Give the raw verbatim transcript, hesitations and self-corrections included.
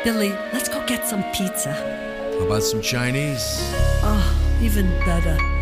Billy, let's go get some pizza. How about some Chinese? Oh, even better.